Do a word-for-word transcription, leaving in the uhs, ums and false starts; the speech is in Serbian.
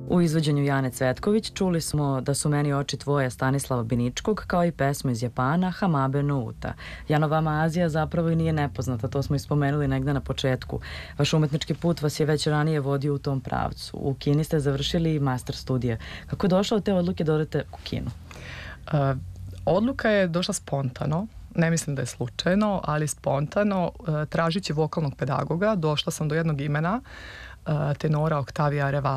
U izvođenju Jane Cvetković čuli smo Da su meni oči tvoje Stanislava Biničkog, kao i pesmu iz Japana Hamabe no Uta. Jano, vama Azija zapravo i nije nepoznata, to smo i spomenuli negde na početku. Vaš umetnički put vas je već ranije vodio u tom pravcu. U Kini ste završili master studije. Kako je došlo od te odluke da odete u Kinu? Uh, odluka je došla spontano. Ne mislim da je slučajno, ali spontano. Uh, tražići vokalnog pedagoga, došla sam do jednog imena, uh, tenora Octavia Reval